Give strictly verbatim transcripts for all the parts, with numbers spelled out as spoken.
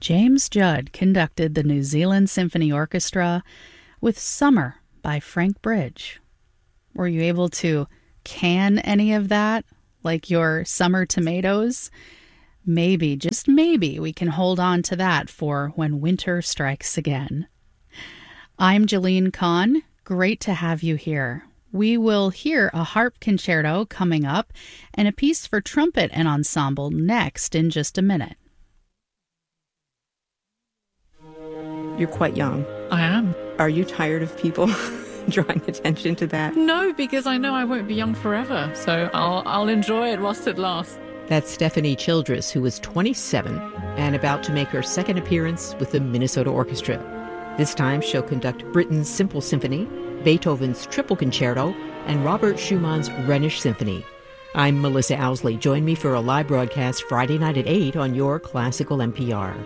James Judd conducted the New Zealand Symphony Orchestra with Summer by Frank Bridge. Were you able to can any of that, like your summer tomatoes? Maybe, just maybe, we can hold on to that for when winter strikes again. I'm Jeline Kahn. Great to have you here. We will hear a harp concerto coming up and a piece for trumpet and ensemble next in just a minute. You're quite young. I am. Are you tired of people drawing attention to that? No, because I know I won't be young forever, so I'll, I'll enjoy it whilst it lasts. That's Stephanie Childress, who is twenty-seven and about to make her second appearance with the Minnesota Orchestra. This time she'll conduct Britten's Simple Symphony, Beethoven's Triple Concerto, and Robert Schumann's Rhenish Symphony. I'm Melissa Owsley. Join me for a live broadcast Friday night at eight on your Classical N P R.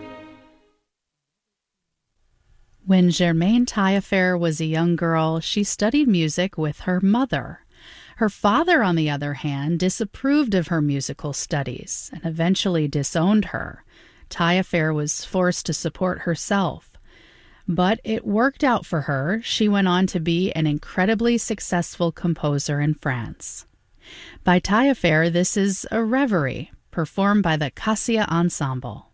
When Germaine Taillefer was a young girl, she studied music with her mother. Her father, on the other hand, disapproved of her musical studies and eventually disowned her. Taillefer was forced to support herself. But it worked out for her. She went on to be an incredibly successful composer in France. By Taillefer, this is a reverie performed by the Cassia Ensemble.